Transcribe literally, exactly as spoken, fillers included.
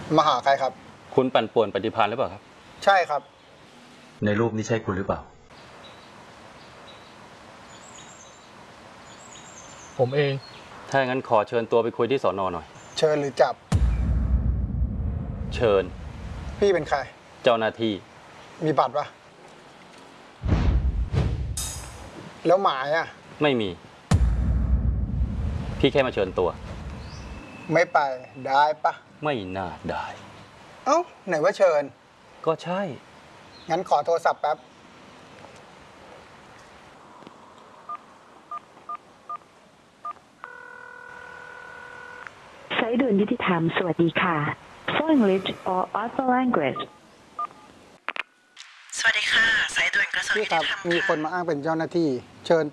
มาหาใครครับคุณปั่นป่วนปฏิภาณหรือเปล่าครับใช่ครับในรูปนี้ใช่คุณหรือเปล่าผมเองถ้าอย่างนั้นขอเชิญตัวไปคุยที่สอนอหน่อยเชิญหรือจับเชิญพี่เป็นใครเจ้าหน้าที่มีบัตรปะแล้วหมายอ่ะไม่มีพี่แค่มาเชิญตัวไม่ไปได้ปะไม่น่าได้เอ้าไหนว่าเชิญก็ใช่งั้นขอโทรศัพท์แป๊บสายด่วนยุติธรรมสวัสดีค่ะ For English or other language สวัสดีค่ะสายด่วนกระทรวงยุติธรรมค่ะมีคนมาอ้างเป็นเจ้าหน้าที่